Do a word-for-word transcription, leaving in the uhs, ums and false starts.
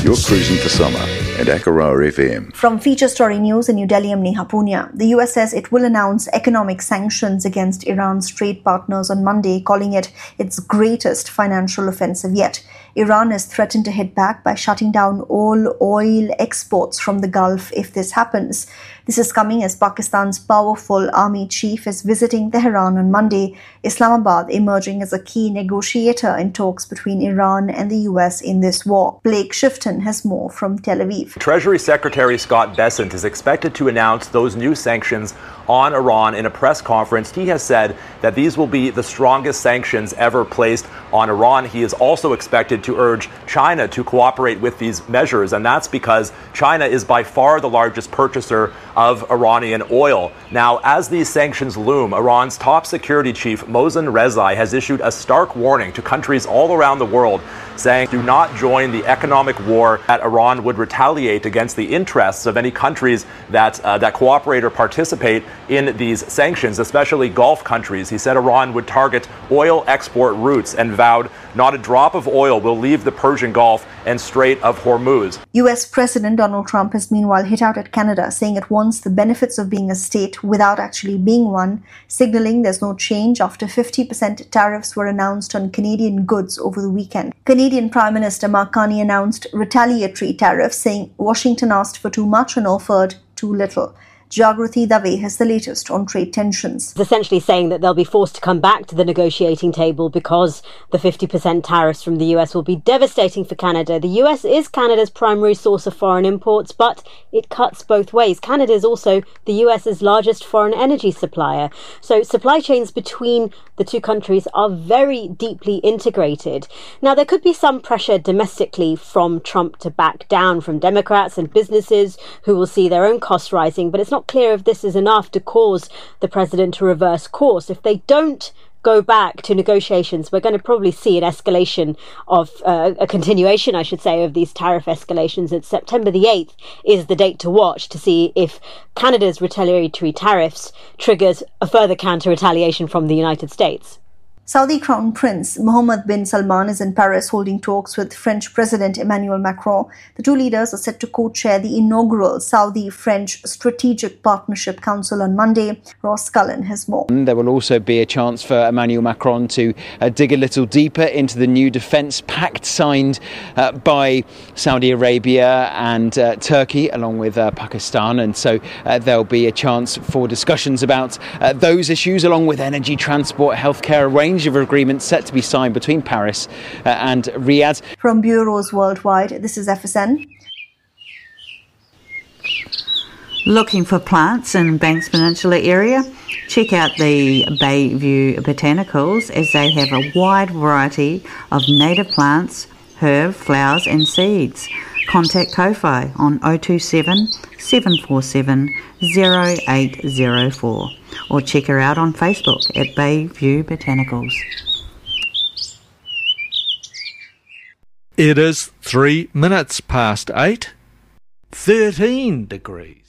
You're cruising for summer at Akaroa F M. From Feature Story News in New Delhi, I'm Neha Punya. The U S says it will announce economic sanctions against Iran's trade partners on Monday, calling it its greatest financial offensive yet. Iran has threatened to hit back by shutting down all oil exports from the Gulf if this happens. This is coming as Pakistan's powerful army chief is visiting Tehran on Monday, Islamabad emerging as a key negotiator in talks between Iran and the U S in this war. Blake Shifton has more from Tel Aviv. Treasury Secretary Scott Bessent is expected to announce those new sanctions on Iran in a press conference. He has said that these will be the strongest sanctions ever placed on Iran. He is also expected to urge China to cooperate with these measures, and that's because China is by far the largest purchaser of Iranian oil. Now, as these sanctions loom, Iran's top security chief, Mohsen Rezai, has issued a stark warning to countries all around the world, saying do not join the economic war that Iran would retaliate against the interests of any countries that uh, that cooperate or participate in these sanctions, especially Gulf countries. He said Iran would target oil export routes and vowed not a drop of oil will leave the Persian Gulf and Strait of Hormuz. U S President Donald Trump has meanwhile hit out at Canada, saying it wants the benefits of being a state without actually being one, signaling there's no change after fifty percent tariffs were announced on Canadian goods over the weekend. Canadian Prime Minister Mark Carney announced retaliatory tariffs, saying Washington asked for too much and offered too little. Jagrati Dave has the latest on trade tensions. It's essentially saying that they'll be forced to come back to the negotiating table because the fifty percent tariffs from the U S will be devastating for Canada. The U S is Canada's primary source of foreign imports, but it cuts both ways. Canada is also the U S's largest foreign energy supplier. So supply chains between the two countries are very deeply integrated. Now, there could be some pressure domestically from Trump to back down from Democrats and businesses who will see their own costs rising, but it's not clear if this is enough to cause the president to reverse course. If they don't go back to negotiations, we're going to probably see an escalation of uh, a continuation, I should say, of these tariff escalations. And September the eighth is the date to watch to see if Canada's retaliatory tariffs triggers a further counter-retaliation from the United States. Saudi Crown Prince Mohammed bin Salman is in Paris holding talks with French President Emmanuel Macron. The two leaders are set to co-chair the inaugural Saudi-French Strategic Partnership Council on Monday. Ross Cullen has more. There will also be a chance for Emmanuel Macron to uh, dig a little deeper into the new defence pact signed uh, by Saudi Arabia and uh, Turkey, along with uh, Pakistan. And so uh, there'll be a chance for discussions about uh, those issues, along with energy, transport, healthcare, a range of agreements set to be signed between Paris uh, and Riyadh. From bureaus worldwide, this is F S N. Looking for plants in Banks Peninsula area? Check out the Bayview Botanicals, as they have a wide variety of native plants, herb, flowers and seeds. Contact Ko-Fi on oh two seven, seven four seven, oh eight oh four or check her out on Facebook at Bayview Botanicals. It is three minutes past eight, thirteen degrees.